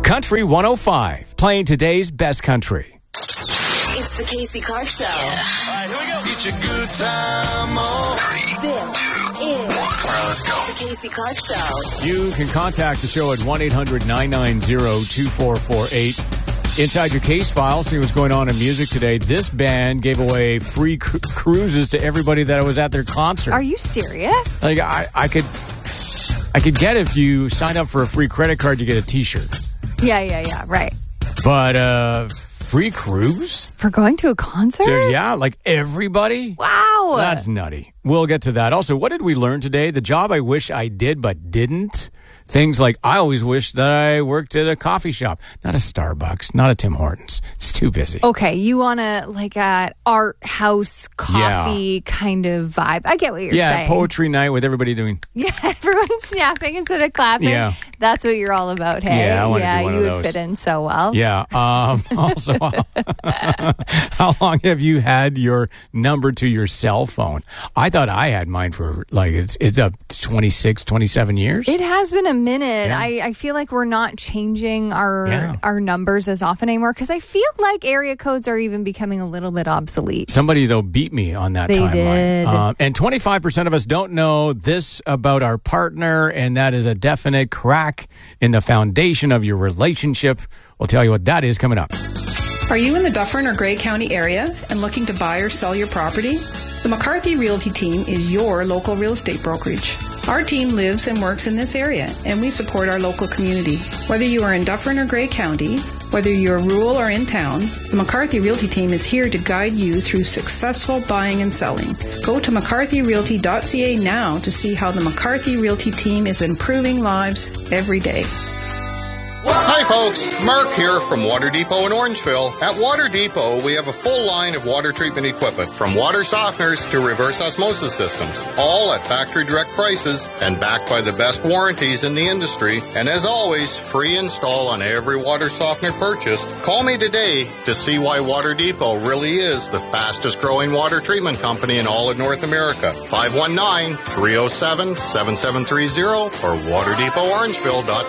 Country 105, playing today's best country. It's the Casey Clark Show. All right, here we go. Get your good time on. This is All right, let's go. the Casey Clark Show. You can contact the show at 1-800-990-2448. Inside your case file, see what's going on in music today. This band gave away free cruises to everybody that was at their concert. Are you serious? Like I could get if you signed up for a free credit card, you get a T-shirt. Yeah, right. But free cruise? For going to a concert? Dude, yeah, like everybody? Wow. That's nutty. We'll get to that. Also, what did we learn today? The job I wish I did but didn't. Things like I always wish that I worked at a coffee shop, not a Starbucks, not a Tim Hortons. It's too busy. Okay, you want to like an art house coffee kind of vibe. I get what you're saying. Yeah, poetry night with everybody doing. Yeah, everyone's snapping instead of clapping. Yeah. That's what you're all about, hey? Yeah, I want to do one you of would those. fit in so well. Yeah. Also, how long have you had your number to your cell phone? I thought I had mine for like it's up to 26, 27 years. It has been a minute. Yeah. I feel like we're not changing our numbers as often anymore because I feel like area codes are even becoming a little bit obsolete. Somebody, though, beat me on that They timeline. did. And 25% of us don't know this about our partner, and that is a definite crack in the foundation of your relationship. We'll tell you what that is coming up. Are you in the Dufferin or Grey County area and looking to buy or sell your property? The McCarthy Realty team is your local real estate brokerage. Our team lives and works in this area, and we support our local community. Whether you are in Dufferin or Grey County, whether you're rural or in town, the McCarthy Realty team is here to guide you through successful buying and selling. Go to mccarthyrealty.ca now to see how the McCarthy Realty team is improving lives every day. Hi folks, Mark here from Water Depot in Orangeville. At Water Depot, we have a full line of water treatment equipment, from water softeners to reverse osmosis systems, all at factory direct prices and backed by the best warranties in the industry. And as always, free install on every water softener purchased. Call me today to see why Water Depot really is the fastest growing water treatment company in all of North America. 519-307-7730 or waterdepotorangeville.com.